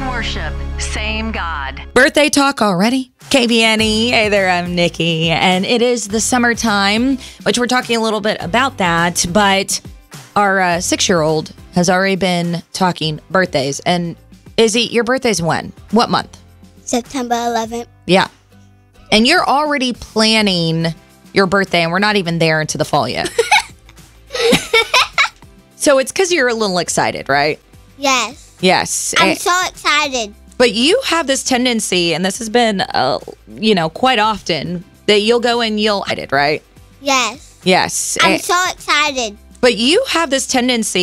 Same worship, same God. Birthday talk already? KBNE. Hey there, I'm Nikki. And it is the summertime, which we're talking a little bit about that. But our 6-year-old has already been talking birthdays. And Izzy, your birthday's when? What month? September 11th. Yeah. And you're already planning your birthday, and we're not even there into the fall yet. So it's because you're a little excited, right? Yes. Yes. I'm so excited. But you have this tendency, and this has been, quite often, that you'll go and you'll edit, right? Yes. Yes. I'm so excited. But you have this tendency